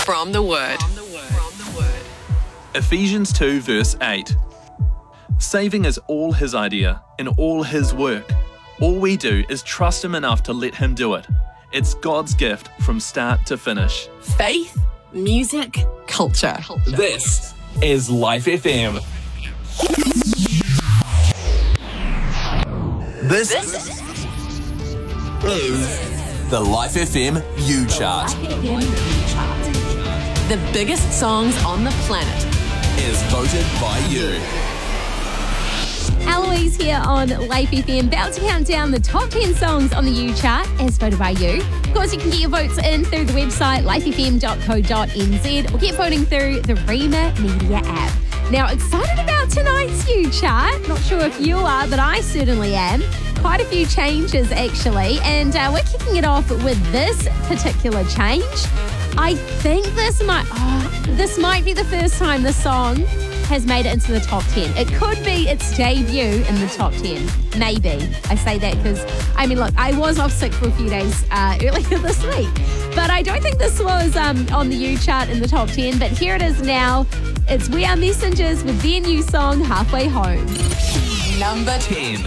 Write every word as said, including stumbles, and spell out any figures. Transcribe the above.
From the Word. Ephesians two verse eight. Saving is all His idea and all His work. All we do is trust Him enough to let Him do it. It's God's gift from start to finish. Faith, music, culture. This is Life F M. This is the Life F M U Chart. The biggest songs on the planet Is voted by you. Eloise here on Life F M, about to count down the top ten songs on the U Chart as voted by you. Of course, you can get your votes in through the website life f m dot co dot n z or get voting through the Rima Media app. Now, excited about tonight's U Chart. Not sure if you are, but I certainly am. Quite a few changes, actually, and uh, we're kicking it off with this particular change. I think this might, oh, this might be the first time this song has made it into the top ten. It could be its debut in the top ten. Maybe. I say that because, I mean, look, I was off sick for a few days uh, earlier this week, but I don't think this was um, on the U Chart in the top ten, but here it is now. It's We Are Messengers with their new song, Halfway Home. number ten.